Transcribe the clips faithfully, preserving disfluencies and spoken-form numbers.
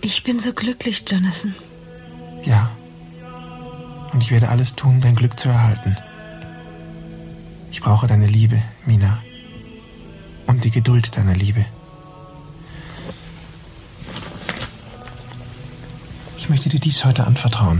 Ich bin so glücklich, Jonathan. Ja. Und ich werde alles tun, dein Glück zu erhalten. Ich brauche deine Liebe, Mina. Und die Geduld deiner Liebe. Ich möchte dir dies heute anvertrauen.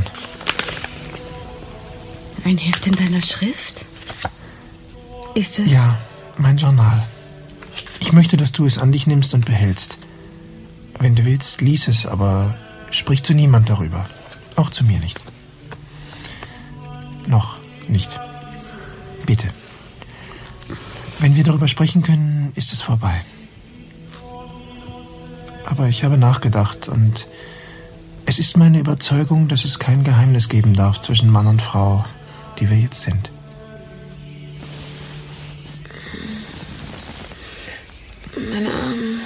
Ein Heft in deiner Schrift? Ist es... Ja, mein Journal. Ich möchte, dass du es an dich nimmst und behältst. Wenn du willst, lies es, aber sprich zu niemand darüber. Auch zu mir nicht. Noch nicht. Bitte. Wenn wir darüber sprechen können, ist es vorbei. Aber ich habe nachgedacht und es ist meine Überzeugung, dass es kein Geheimnis geben darf zwischen Mann und Frau, die wir jetzt sind. Mein Arm...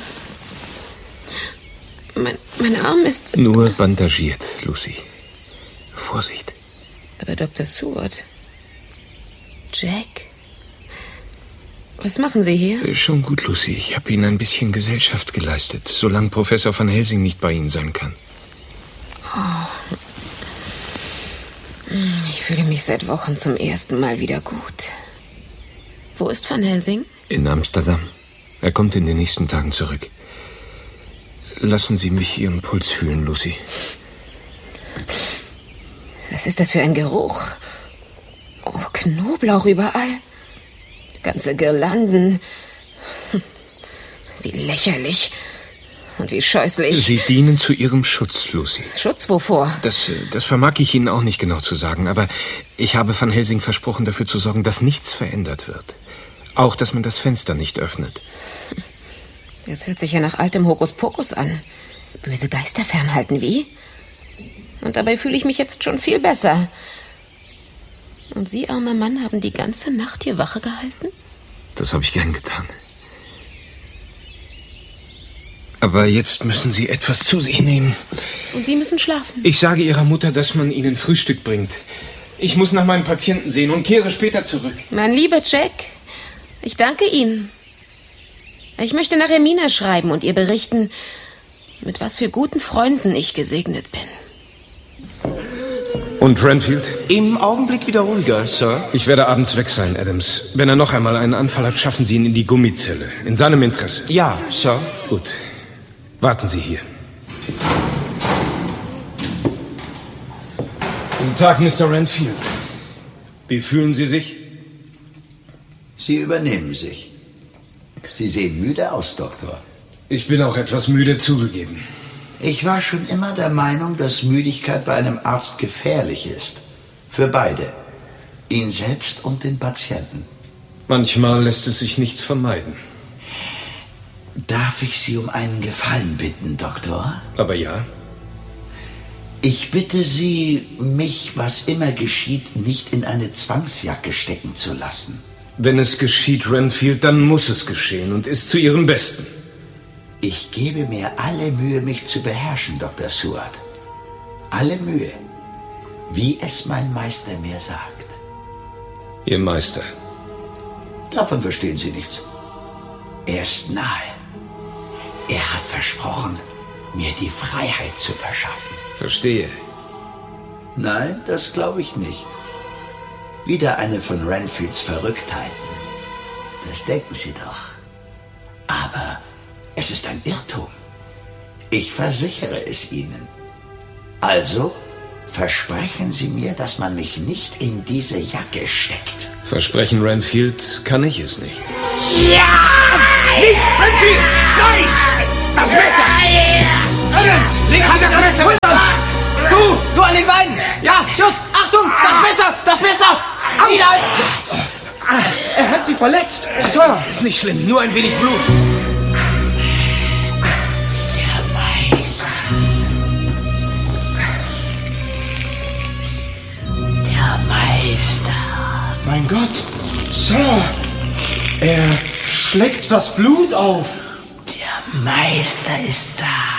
Mein, mein Arm ist... Nur bandagiert, Lucy. Vorsicht. Aber Doktor Seward... Jack... Was machen Sie hier? Schon gut, Lucy. Ich habe Ihnen ein bisschen Gesellschaft geleistet, solange Professor van Helsing nicht bei Ihnen sein kann. Oh. Ich fühle mich seit Wochen zum ersten Mal wieder gut. Wo ist Van Helsing? In Amsterdam. Er kommt in den nächsten Tagen zurück. Lassen Sie mich Ihren Puls fühlen, Lucy. Was ist das für ein Geruch? Oh, Knoblauch überall. Ganze Girlanden. Wie lächerlich. Und wie scheußlich. Sie dienen zu Ihrem Schutz, Lucy. Schutz wovor? Das, das vermag ich Ihnen auch nicht genau zu sagen, aber ich habe Van Helsing versprochen, dafür zu sorgen, dass nichts verändert wird. Auch, dass man das Fenster nicht öffnet. Das hört sich ja nach altem Hokuspokus an. Böse Geister fernhalten, wie? Und dabei fühle ich mich jetzt schon viel besser. Und Sie, armer Mann, haben die ganze Nacht hier Wache gehalten? Das habe ich gern getan. Aber jetzt müssen Sie etwas zu sich nehmen. Und Sie müssen schlafen. Ich sage Ihrer Mutter, dass man Ihnen Frühstück bringt. Ich muss nach meinen Patienten sehen und kehre später zurück. Mein lieber Jack, ich danke Ihnen. Ich möchte nachher Mina schreiben und ihr berichten, mit was für guten Freunden ich gesegnet bin. Und Renfield? Im Augenblick wieder ruhiger, Sir. Ich werde abends weg sein, Adams. Wenn er noch einmal einen Anfall hat, schaffen Sie ihn in die Gummizelle. In seinem Interesse. Ja, Sir. Gut. Warten Sie hier. Guten Tag, Mister Renfield. Wie fühlen Sie sich? Sie übernehmen sich. Sie sehen müde aus, Doktor. Ich bin auch etwas müde, zugegeben. Ich war schon immer der Meinung, dass Müdigkeit bei einem Arzt gefährlich ist. Für beide. Ihn selbst und den Patienten. Manchmal lässt es sich nicht vermeiden. Darf ich Sie um einen Gefallen bitten, Doktor? Aber ja. Ich bitte Sie, mich, was immer geschieht, nicht in eine Zwangsjacke stecken zu lassen. Wenn es geschieht, Renfield, dann muss es geschehen und ist zu Ihrem Besten. Ich gebe mir alle Mühe, mich zu beherrschen, Doktor Seward. Alle Mühe. Wie es mein Meister mir sagt. Ihr Meister? Davon verstehen Sie nichts. Er ist nahe. Er hat versprochen, mir die Freiheit zu verschaffen. Verstehe. Nein, das glaube ich nicht. Wieder eine von Renfields Verrücktheiten. Das denken Sie doch. Aber es ist ein Irrtum. Ich versichere es Ihnen. Also versprechen Sie mir, dass man mich nicht in diese Jacke steckt. Versprechen, Renfield, kann ich es nicht. Ja! Nicht Renfield! Nein! Das Messer! Adams! Leg an das Messer! Du! Du an den Beinen! Ja, Schuss! Achtung! Das Messer! Das Messer! Wieder! Er hat sie verletzt! Sir! Ist nicht schlimm, nur ein wenig Blut. Mein Gott, Sir, er schlägt das Blut auf. Der Meister ist da.